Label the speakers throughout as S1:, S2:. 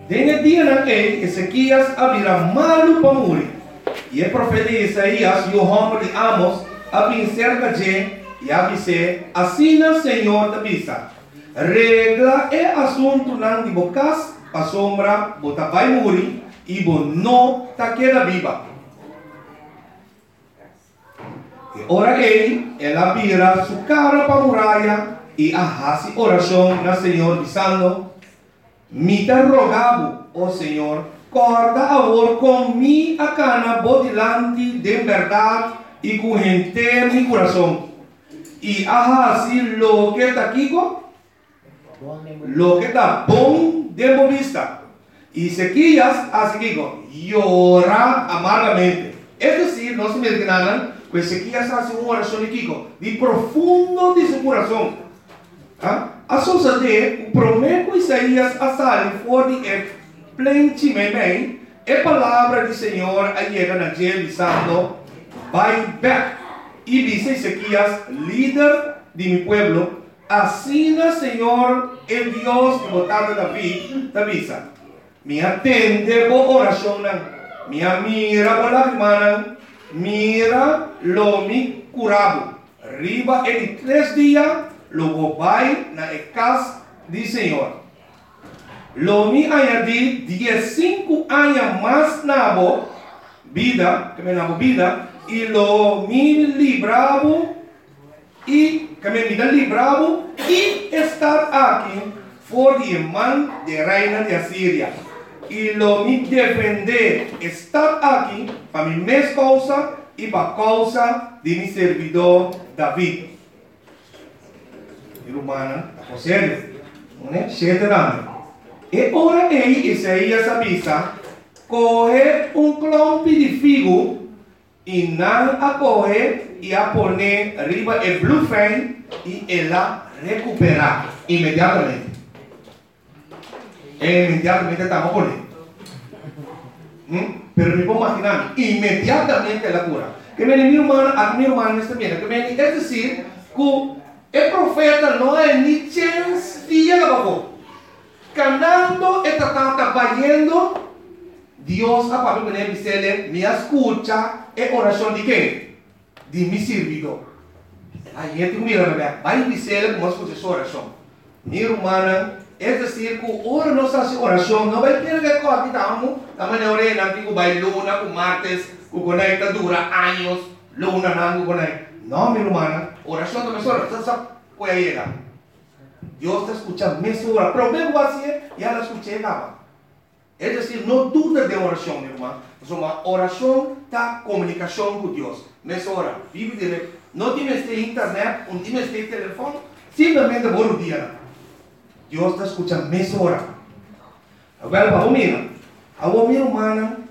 S1: En el día en que Ezequías abrirá malo para morir. Y el profeta Isaías y el hombre de Amos a vencer allí y a dizer, assim o Senhor te avisa, regla é assunto não de bocas, a sombra, bota vai morrer e bo não ta queda viva. E ora ela vira sua cara para a muralha e hace oração na Senhor dizendo, me te rogavo, ó Senhor, corda agora com mi a cana bodilante de verdade e com inteiro mi coração. Y así lo que está aquí, lo que está bom de vista. Y Ezequías así que llora amargamente. Es decir, no se me entiendan, que Ezequías hace una oración de profundo de su corazón. A suceder, o prometo Isaías a sair fora de plenamente, a palavra do Senhor llega na dia dizendo, vai back. Y dice Ezequías, líder de mi pueblo, así el Señor, el Dios que votado David, te avisa. Me atende por oración, me mira por la hermana, mira lo mi curado. Arriba en 3 días, lo voy na casa del Señor. Lo mi añadí 15 años más nabo vida, que me nabo vida, y lo mi libravo y que me vida libravo y estar aquí por el man de reina de Asiria y lo mi defender estar aquí para mi mes causa y para causa de mi servidor David. Y humana, a serio, ¿no? 7 años. Y ahora Isaías avisa, coger un clompi de figo y não a correr e a poner arriba el blue fan y ela recuperar imediatamente. Imediatamente estamos poniendo. Pero me puedo imaginar, inmediatamente la cura. Que mi hermano está bien. Es decir, que el profeta no hay ni chance de abajo. Cantando y trabajando. Dios a Pablo me dice, me escucha en oración de qué? De mi servidor. Ahí es que mira, va a decirle cómo escucha su oración. Mi hermana, es decir, que ahora no se hace oración, no va a tener que cortar, la manera que va a luna, con martes, que conecta, dura años, luna, no conecta. No, mi hermana, oración de mesura, usted puede llegar. Dios te escucha mesura, pero me voy a decir, ya la escuché, nada. Es decir, no duda de oración, mi hermano. Es una oración da comunicación con Dios. Nessa hora, vive dele. No tienes este internet, no tienes este teléfono, simplemente por un día. Dios te escucha nessa hora. Agora, vamos mirar. Agora, mi hermana,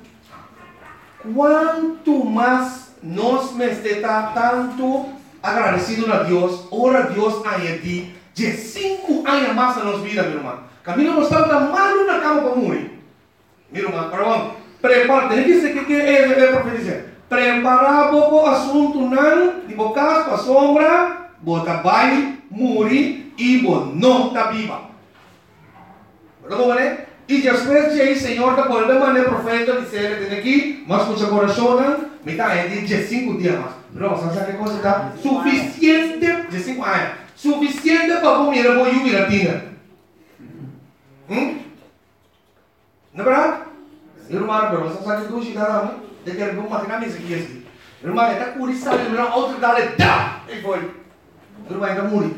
S1: quanto más nos me está tanto agradecido a Dios, ora Dios añadí de 5 años más en nuestra vida, mi hermano. Camino no está tan malo na cama para morir. Mi hermano, perdón, prepara, tem que ser que é profetizar. Preparar pouco assunto não, de bocas para sombra, bota vai, morrer e não está viva. ¿Verdad, né? E depois de aí, Senhor, da por de maneira profeta dizer, tem aqui, mas com seu coração, me está aí de 5 dias mais. Não, você sabe que coisa está suficiente de 5 anos, suficiente para comer a boa e latina. Não é verdade? Irmão, pero você sabe que tu chega lá, de que ele vai imaginar isso aqui assim. Irmão, está curioso, ele não outro dá, dá, e foi. Irmão, está morrer.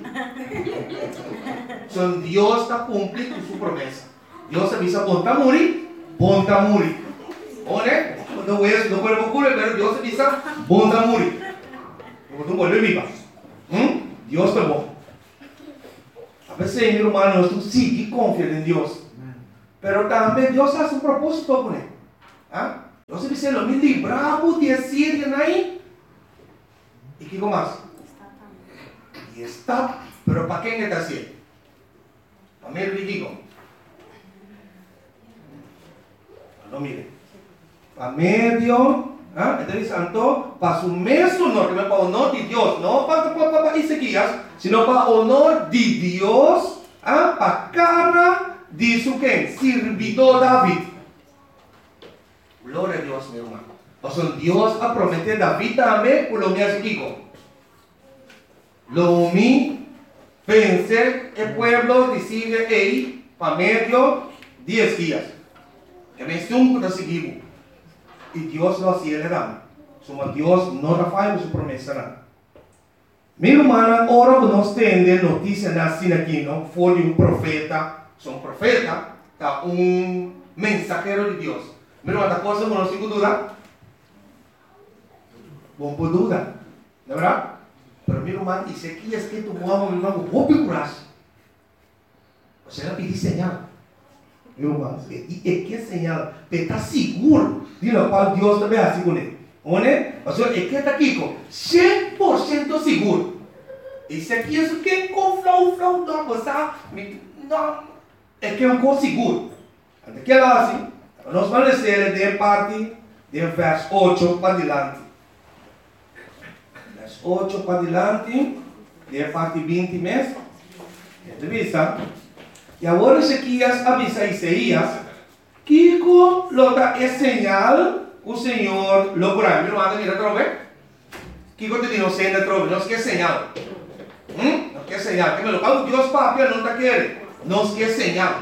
S1: Então Deus está cumprindo sua promessa. Deus avisa, bom está morrer. Olha, não é, não pode ocorrer, mas Deus avisa, bom está morrer. Como tu volve viva. Deus está bom. A veces, mi hermano, tú sí que confías en Dios. Pero también Dios hace un propósito con él. Dios dice, lo mismo libramos de Asiria ahí. ¿Y qué más? Y está. Pero ¿para quién está haciendo? Para mí el digo. No mire. Para medio. Entonces santo, para su mesmo honor, que no es para honor de Dios, no para Ezequías, sino para honor de Dios, para cara dice que sirvió David. Gloria a Dios, mi hermano. O sea, Dios ha prometido a David también, por lo mío Kiko. Lo mi pensé, el pueblo decide ahí, para medio 10 días. Que me estuvo de seguimos. Y Dios lo aceleramos. Somos Dios no falla su promesa. Mi hermana, ahora nos tiene noticia así aquí, ¿no? Fue de un profeta, son profeta, está un mensajero de Dios. Mi hermana, ¿la cosa no tengo duda? No puedo duda, ¿de verdad? Pero mi hermana dice que es que tu mamá, mi hermano, vos picuras. O sea, le pedí señal. Mi hermano, ¿y qué señal? Pero está seguro de lo cual Dios te ve así con él. O sea, es que está aquí con 100% seguro. Y si aquí es que con flow, no, pues no, es que es un cosa seguro. Antes que lo hace, nos van a decir de parte del verso 8 para adelante. Verso 8 para adelante, de parte 20 meses. Entrevista. Y ahora Ezequias avisa a Isaías que lo da es señal o Señor lo curará. Mira, manda mira otra vez. Kiko te dice, no sé, no es que es señal. No es que es señal. Que me lo pago Dios papi, no te quiere. No es que es señal.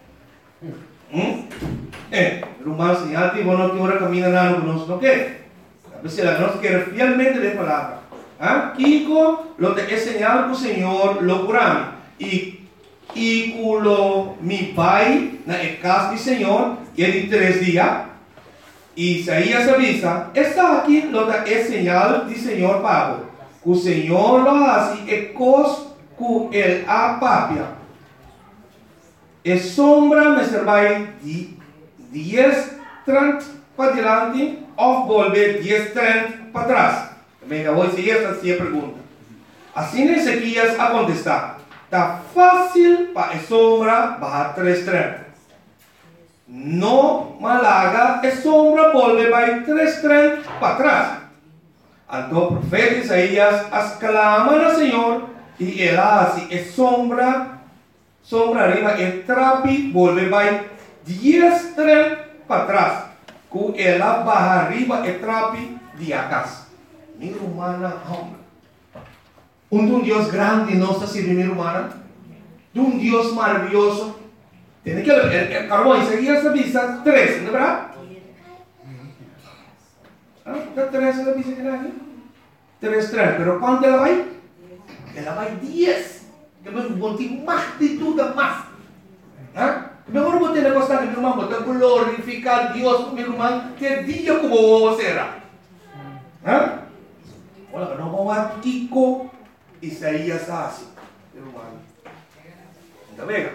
S1: Rumano señal que bueno que ahora camina nada, no quiere. A veces la no quiere fielmente de palabra. Kiko lo da es señal o Señor lo curará. Y culo mi pai na casa del Señor, que de 3 días. Isaías avisa, está aquí lo da es señal del Señor Pablo. Que el Señor lo hace e cos que el apapia. Es sombra me servai 10:30 para adelante o volver 10:30 para atrás. Venga, voy a seguir esta pregunta. Así Ezequias a contestar. Está fácil para a sombra bajar 3:30. No malaga, a sombra volve vai 3:30 para atrás. Então o profeta Isaías clama al Señor y él hace a sombra arriba, el trapi volve vai 10:30 para atrás. Que ela baja arriba el trapi de acá. Mi hermana, hombre. Un Dios grande no está sirviendo, mi hermana. De un Dios maravilloso. Tiene que el carbón Isaías avisa 3, ¿no verdad? ¿Está 3 la avisa que hay? 3, pero ¿cuánto ela vai? Ela vai 10. Que me bote más de tudo más. Mejor bote na costa que mi irmão, bote glorificar Dios, mi irmão, que dia como será. Olha, não vamos a Kiko Isaías hace, mi hermano. ¿Está bien?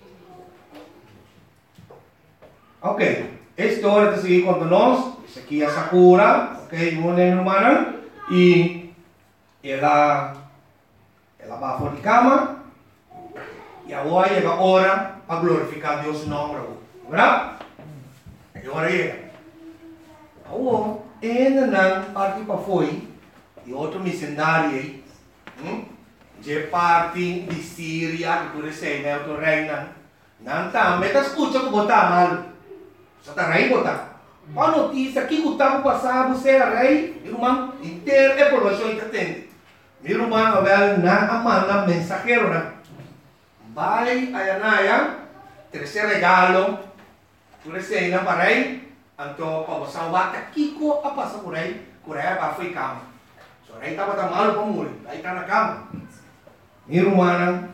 S1: Ok, esta hora de seguir contándonos, Ezequias Sakura, ok, mi hermana, y ela va por la cama, y ahora llega la hora para glorificar a Dios su nombre, ¿verdad? Y ahora llega. Ahora, en la parte para foi, y otro misionario, de parte de Síria, que tu recebe, tu reina, não está, mas escuta como está mal. Só está rei botar. A notícia que o tempo passado você era rei, irmão, inteira é população que atende. Meu irmão, Abel, na manda mensageiro, né? Vai a Anaya, terceiro regalo, tu recebe para rei, então para você bata Kiko a passar por rei, para foi cama. So rei estava tão malo para morrer, aí está na cama. Minha irmã,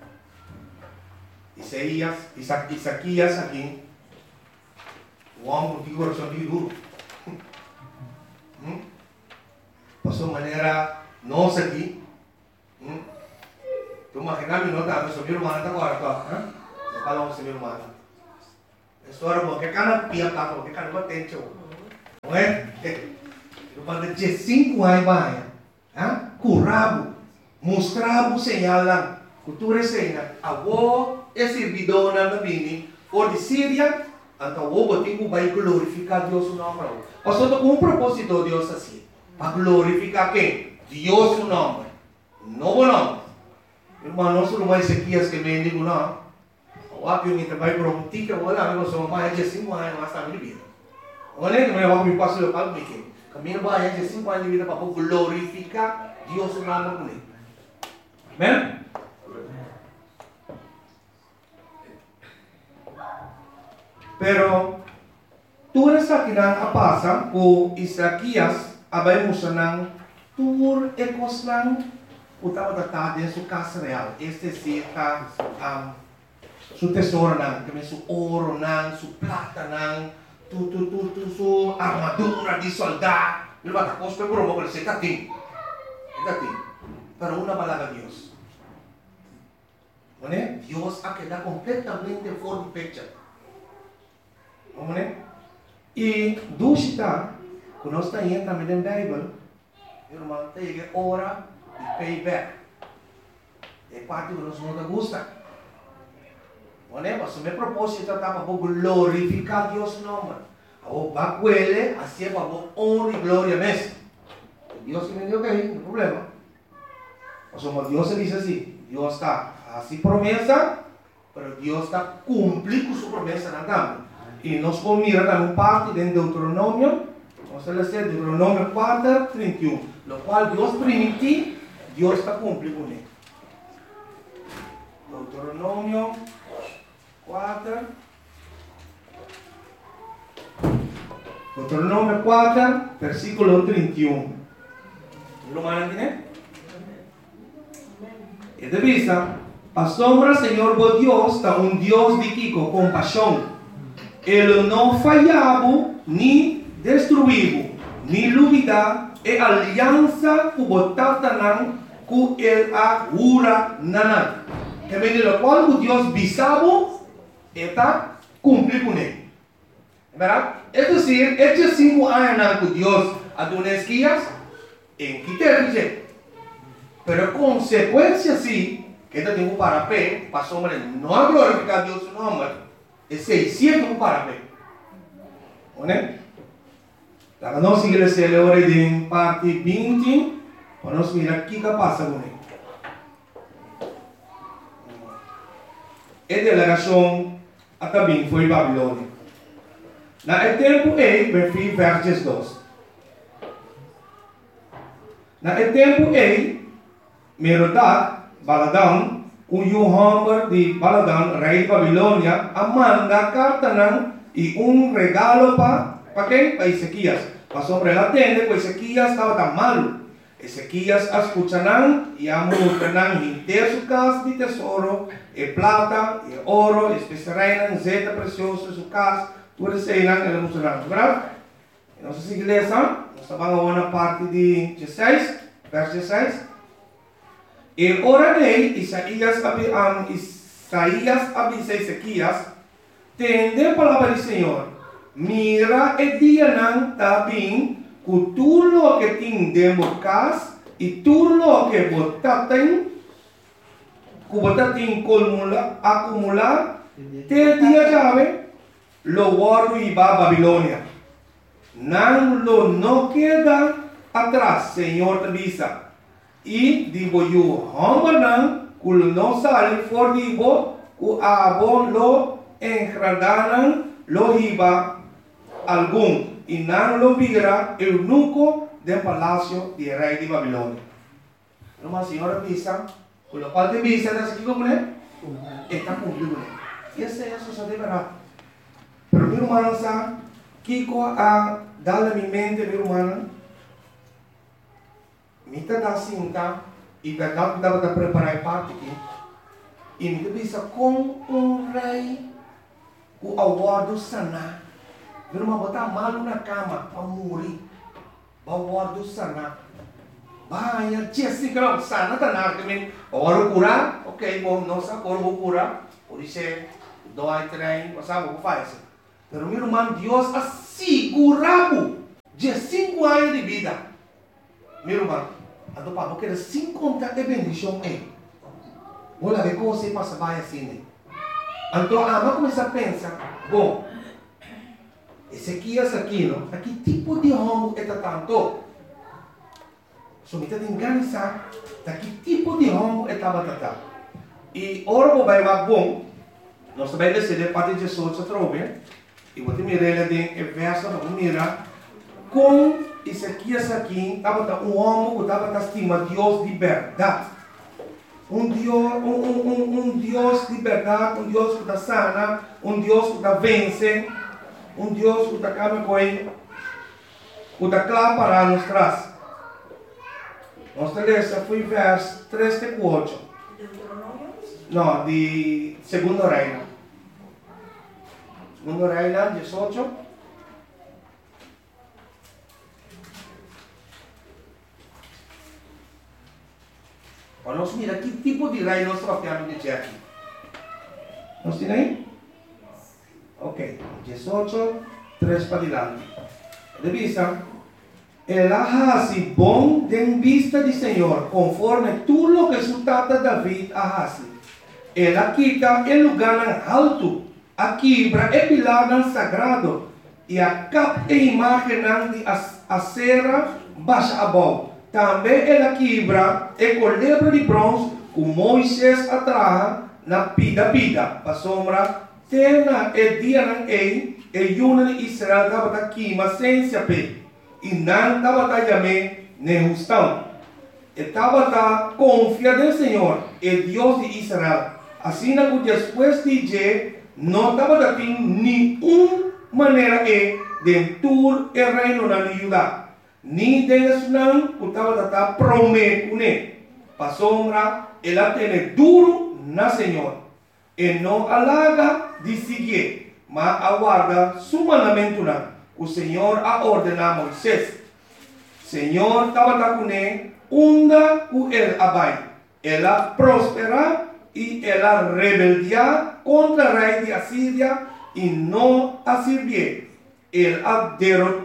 S1: Isaías aqui, o homem que coração de duro. Passou maneira nossa aqui. Tu imagina me nota, mas minha irmã está agora, tá? Eu falo com minha irmã. História boa, que cara pia tá, que cara não tem tio. Não é? Eu mando de 5 anos vai, curabo, mostrava o sinal lá, cultura cena, avô é servidor na bini, ou de Síria, então o botigo vai glorificar Deus o nome. Pastor, com um propósito Deus assim, para glorificar quem? Deus o nome, não o nome. Irmão, não só não vai Ezequias que mendigo não. Waktu yung itabay promuti ka wala kami sa mga ya 5 anos mas kami vida. Olha que meu waktu passo eu falo que caminho ba ya 5 anos de vida para glorificar Deus no nome dele. Amen. Pero tuwa sa kinang apasa ko Isaías abay mo siya ng tur ekos ng utama tatade su casa real. Este sita su tesoro ng kami su oro ng su plata ng su armadura di soldado. Diba tapos pero mo kasi tating. Pero una palabra Dios. ¿Vale? Dios ha quedado completamente fuera de fecha. ¿Vale? Y dusita, quando está aí também na Bíblia, irmão, tem que ora e payback. É parte que nós não gosta. ¿Vale? Mas o meu propósito é para glorificar Deus nome. O bacuele, assim é para honra e glória mesmo. Deus que me deu que aí, não problema. Mas como Deus diz assim, Deus está assim promessa, mas Deus está cumprindo sua promessa na cama. E nós vamos mirar também parte de Deuteronômio, vamos ler Deuteronômio 4, 31, no qual Deus permitiu, Deus está cumprindo com ele. Deuteronômio 4, Deuteronômio 4, versículo 31. ¿Lo mandan, né? E de vista, a sombra Senhor vos Deus está Deus de que com compaixão. Ele não falhava, nem destruiu, nem duvida, e aliança que botata não, que ele agura não. Que menino, quando Deus bisava, está cumprir com ele. Verdade? É dizer, estes 5 anos que Deus adonou guias, em que ter dizer. Pero consequência sim, que ele tem para pé, para sombra não glorificar Deus no nome. É 600 para pé. Né? A nossa igreja celebra em parte 20, para nós mirar o que passa com ele. A delegação também foi Babilônia. Na tempo aí, versos 2. Na tempo aí, Merodach, Baladão, o Hammer de Baladão, rei de Babilônia, manda carta e regalo para quem? Para Ezequias. Passou para ela atender, porque Ezequias estava tão malo. Ezequias escuta e mostra inteiro sua casa de tesouro, e plata, e ouro, especiarias, zeta preciosa, sua casa, tudo isso aí, ele mostra. Verdade? Nossa igreja, nós vamos na parte de 16, verso 16. E ora dele, Isaías avisa Ezequias, tende a palavra do Senhor, mira e dia não também, que tudo o que tem dentro casa, e tudo o que você tem acumular, te dia chave, lo guardo e va a Babilônia. Não queda atrás, Senhor te avisa. E digo eu, Hambanan, que não sale for digo, que abon lo engradanan lo hiba algum, e não lo vira eunuco del palácio de rei de Babilônia. Uma senhora avisa, com o qual te avisa, aqui como é? Está cumprido. E essa é a sociedade verdade. Pero meu irmão sabe, Kiko a dar a minha mente, meu irmão, Mita da cinta e verdade dapat preparar parte aqui. E me bisa com rei o awardo sana. Vira uma botar malu na cama para morrer. Awardo sana. Bahaya jesi kalau sana tanar kemen awardo cura, ok, bom nossa corpo cura. Por isso doa trein, passava o faz. Pero meu irmão, Deus assegurava de 5 anos de vida. Meu irmão, então, para porque 50 é bendição aí. Olha ver como você passa bem assim. Então, vamos começar a pensar, bom, Ezequias aqui, não? Aqui tipo de hongo é tanto. So, kita tinggal sa, que tipo de hongo é tabatata. E ora vai bom, nós também decidimos parte de Jesus outra vez. E vou te mirar ele em verso, vamos mirar. Com Ezequias aqui, estava um homem que estava estimando Deus de verdade. Um Deus de verdade, um Deus que está sana, um Deus que está vence, um Deus que está acaba com ele, que está claro para nós trás. Nossa lista foi verso 3 e 4. Não, de Segundo Reino. Segundo Reino, 18. Vamos mirar que tipo de reino nós tratamos de aqui. Nós temos aí? Ok, 18, 3 para diante. Revisa. El hace bom en vista del Señor, conforme tú lo que su tata David hace. Él quita el lugar alto, a quebra el pilar sagrado, y a cap e imagen de acera baixa abajo. Também ela quebra o colebro de bronze que Moisés atraja na pida, para sombra, tena e dia na e yuna de Israel estava aqui, mas sem se ape. E não estava também nem justão. Estava confia no Senhor, o Deus de Israel. Assim que depois de dia, não estava tendo nenhuma maneira de tur o reino na Judá. Ni deles não estava prometendo. Para sombra, ela tem duro na Senhor. E não alaga de seguir, mas aguarda su mandamento não. O Senhor a ordena a Moisés. Senhor estava com ele, unda com ele abai. Ela prospera e ela rebeldia contra o rei de Assíria e não a servir. Ela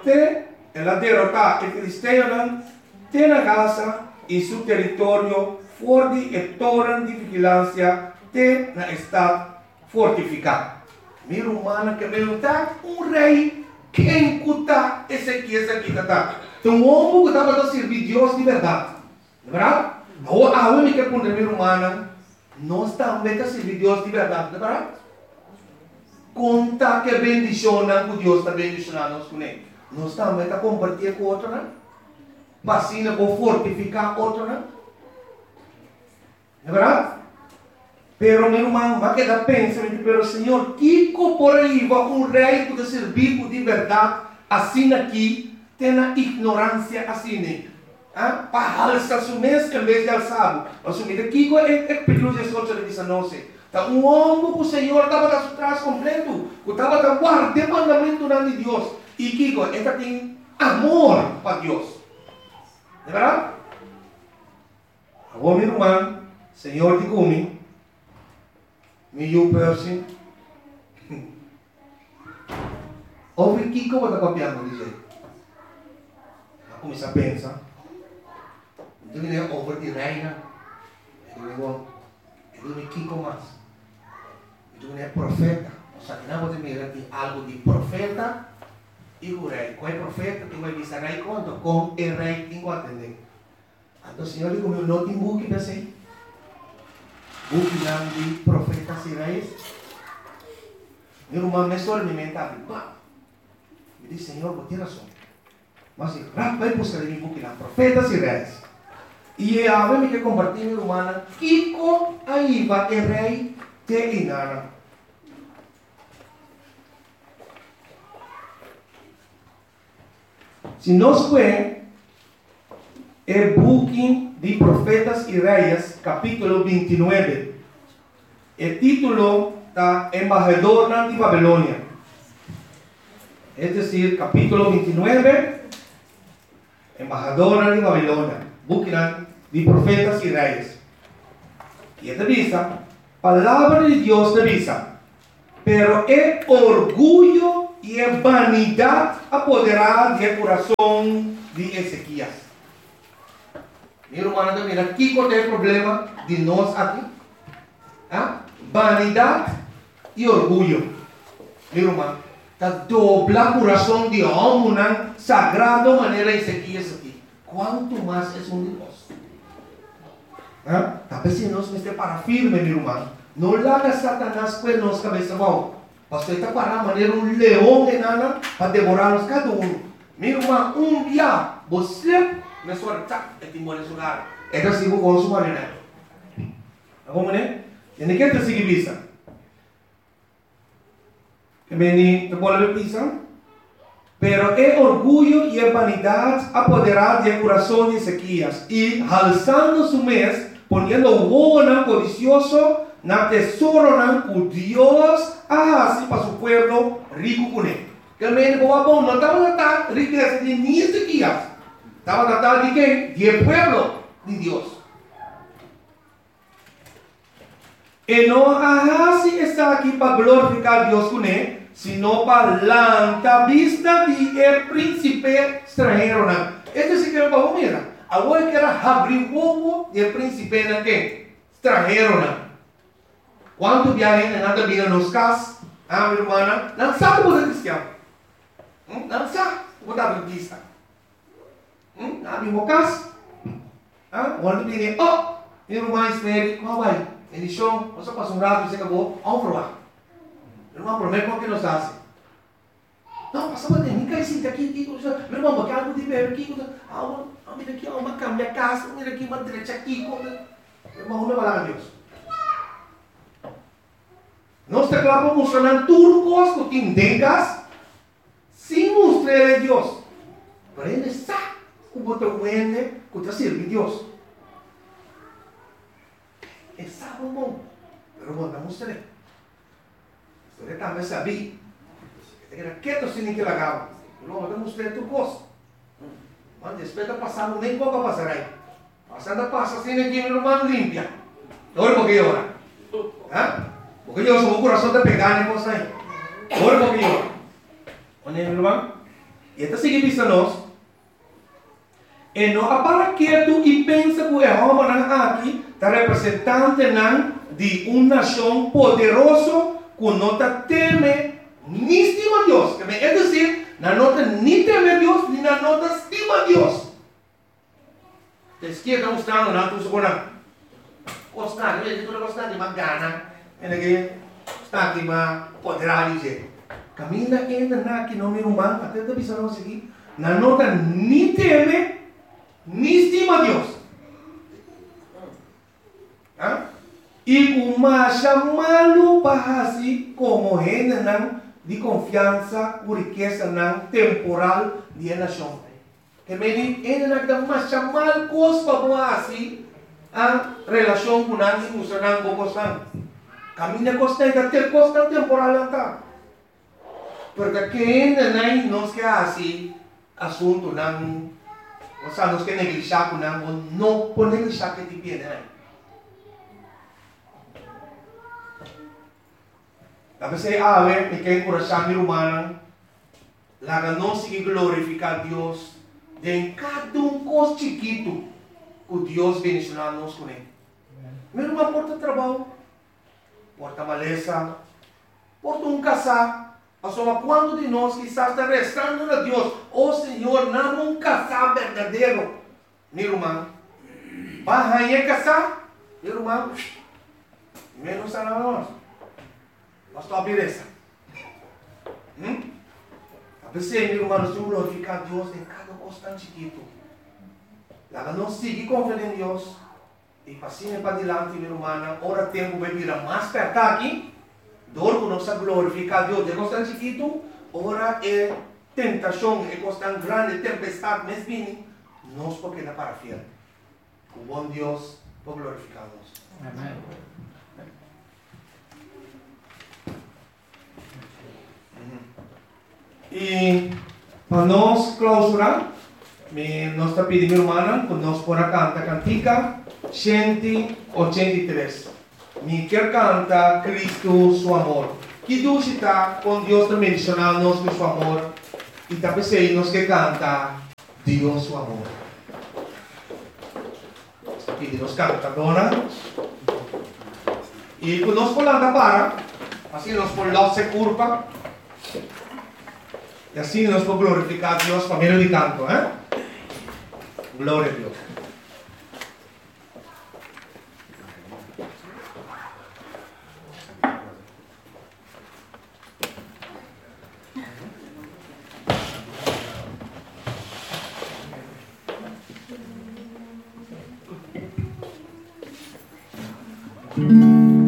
S1: derrota o filisteu tem na Gaza e seu território forte e torre de vigilância tem na estado fortificado. Minha irmã que me está rei. Quem cuta Ezequias aqui, tá? Então, um homem que estava a servir Deus de verdade. Não é verdade? A única que a minha humana nós também a servir Deus de verdade, não é verdade? Conta que bendicionam que Deus está bendicionando nós com ele. Nós também a compartilhar com outro, né? Vacina para fortificar outro, né? Não é verdade? Pero, meu irmão, vai quedar pensando, pero Senhor, que por aí vai rei que servir de verdade, assim aqui, tem a ignorância assim, para alçar seu mês em vez de alçar. Assumir aqui é pedido de Jesus de 19. Então, um homem que o Senhor estava atrás completo, que estava guardando o mandamento de Deus, e que ele tem amor para Deus. Não é verdade? Agora, meu irmão, Senhor, diga-me, person. Ouve que eu vou copiando dizer. Começa a pensar. Então ele é over de reina. Ele é Kiko mais. Então ele é profeta. Só que não vou ter algo de profeta e o rei. Qual é profeta? Tu vai dizer rei quanto? Com o rei tem que atender. Então o Senhor diz como não tem buque para ser. Buque de profetas e reis. Meu irmão me só me mental. Me diz, Senhor, vou ter razão. Mas vai buscar em buque de profetas e reis. E a vez que compartilhar meu irmão, Kiko aí vai o rei te engana. Se nós vemos o buque de Profetas e Reis, capítulo 29, o título está Embajador de Babilônia. É decir, capítulo 29, Embajador de Babilônia, buque de Profetas e Reis. E esta diz, palavra de Deus te diz, pero é orgulho e é vanidade apoderar do coração de Ezequias. Meu irmão, mira, aqui qual é o problema de nós aqui? Vanidade e orgulho. Meu irmão, está dobla o coração de homem, sagrado maneira Ezequias aqui. Quanto mais é um de nós? Talvez se nós estejamos para firme, meu irmão, No larga Satanás pues nos cabeza, wow. Pastor está para maneira um leão enana para devorar-nos cada um. Meu irmão, dia, você me sorta e te mora nesse lugar. É assim que eu gosto de maneira. Como né? E nem quer te seguir vista. Que me te pode ver vista? Pero é orgulho e a vanidade apoderar de coração de Ezequias e alçando su mês, poniendo o codicioso na tesouro na por Dios assim para su pueblo rico com ele. Que me bom, não estava tratando riqueza de ni Ezequias, estava tratando de quem? De pueblo de Deus. E não assim está aqui para glorificar Deus com ele, sino para la vista de el príncipe extranjero. Este sí que es para mira. Agora que era abrir o del príncipe na que extranjero. Quando viajem nada vida nos cas, minha irmã, não sabe o que é cristiano. Não sabe o que é adventista. Não abrimos cas. Quando viene, minha irmã espere, como vai? Ele chão, você passa rato e você acabou, vamos provar. Irmão, prometo que nos hace. Não, passava de mim, cai sim, aqui, meu irmão, porque algo de ver aqui, mira aqui, uma cama, casa, mira aqui, uma direita aqui, irmão, não vai lá, Deus. Nós te clavamos mostrando tudo costo que entendas, sem mostrar a Deus. Para ele sabe como te muende, como te sirve Deus. Ele sabe, irmão, pero vou não mostrar. Você também sabia. Era quieto sem que lagava. Não, eu mostrei tu gosto. Mas depois de passar, nem pouco passar aí. Passando passa assim que meu irmão limpia. Olha porque ora. Porque eu sou o coração de pegar nem coisa aí. Olha porque ora. Olha meu irmão. E esta sigue vista nós. E não para quieto e pensa que o Jeová aqui está representante de uma nação poderosa que não teme ni estima a Deus. É dizer, não nem teme a Deus, nem não estima a Deus. A esquerda está mostrando, não estou segurando. Gostar, eu estou gostando de uma gana. Está aqui, mas poderá dizer. Camila ainda aqui no meu irmão, até a visão não seguir. Não nem teme, nem estima a Deus. E uma chamá-lo para assim como gente de confiança por riqueza temporal de nação. Que me diz, ainda não chamar coisa para assim a relação com a indústria não gosta. Caminha costa e ter costa temporal tá. Porque quem não nos quer assim assunto não, ou seja, nos quer negligenciar com não pode negligenciar que te pede. Talvez a ver, me quer encorajar meu irmão, lá não seguir glorificar Deus, de cada coisa chiquito que Deus bendicionar nos com ele. Meu irmão porta trabalho, porta maleza, porta casar. Só quando de nós quizás está restando a Deus, Senhor, não casar verdadeiro. Meu irmão, vai casar, meu irmão, menos a nós. Pastor Abireza. A pessoa, meu irmão, nós temos que glorificar Deus em cada coisa tão chiquito. Lá não seguir confiando em Deus. E passinho para diante, meu irmão, ora tempo vai virar mais perto aqui. Dor que nós glorificar Deus de coisa tão chiquito. Ora é tentação, é coisa tão grande, tempestade, mas bem, nós porque não para fiel. O bom Deus para glorificar nós. Amém. E para nós clausurar, nós está pedindo, irmã, que nós por cantar cantica 183. Me quer cantar Cristo, seu amor. Que Deus está com Deus também mencionando com seu amor. E também sei nós que canta Deus, seu amor. E nós canta, dona. E quando nós falamos para, assim nós falamos se curva. E assim nós podemos glorificar a Deus por meio de canto, Glória a Deus. Amén.